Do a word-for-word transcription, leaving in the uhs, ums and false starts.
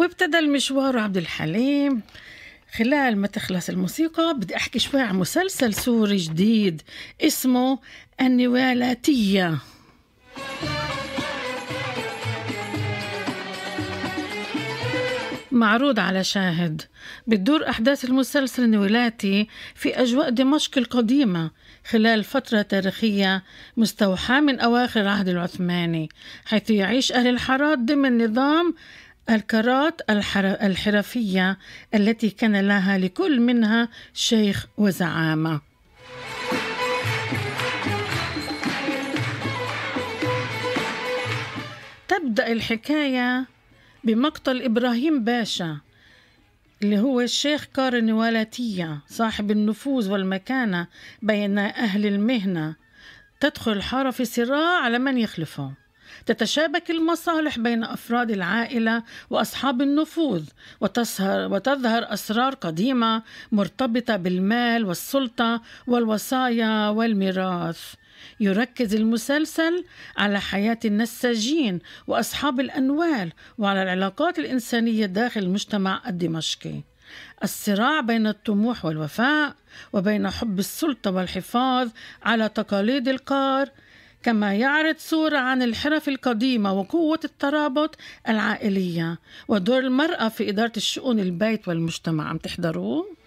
وابتدى المشوار عبد الحليم. خلال ما تخلص الموسيقى بدي أحكي شوي عن مسلسل سوري جديد اسمه النوالاتية. معروض على شاهد. بتدور أحداث المسلسل النويلاتي في أجواء دمشق القديمة خلال فترة تاريخية مستوحاة من أواخر العهد العثماني، حيث يعيش أهل الحارات ضمن نظام الكرات الحرفية التي كان لها لكل منها شيخ وزعامة. تبدأ الحكاية بمقتل إبراهيم باشا اللي هو الشيخ كار النوالاتية صاحب النفوذ والمكانة بين أهل المهنة. تدخل الحارة في صراع على من يخلفه، تتشابك المصالح بين أفراد العائلة وأصحاب النفوذ، وتظهر, وتظهر أسرار قديمة مرتبطة بالمال والسلطة والوصايا والميراث. يركز المسلسل على حياة النساجين وأصحاب الأنوال وعلى العلاقات الإنسانية داخل المجتمع الدمشقي. الصراع بين الطموح والوفاء وبين حب السلطة والحفاظ على تقاليد القار، كما يعرض صورة عن الحرف القديمة وقوة الترابط العائلية ودور المرأة في إدارة الشؤون البيت والمجتمع. عم تحضروه؟